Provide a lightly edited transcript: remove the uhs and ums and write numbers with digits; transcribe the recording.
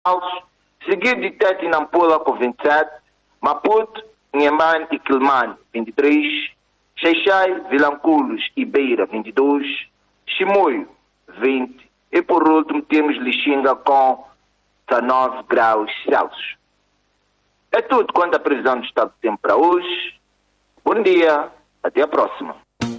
seguido de Tete e Nampula com 27, Maputo, Inhambane e Quilmane 23, Xai-Xai, Vilanculos e Beira 22, Chimoio 20 e por último temos Lixinga com 19 graus Celsius. É tudo quanto a previsão do estado do tempo para hoje. Bom dia, até a próxima.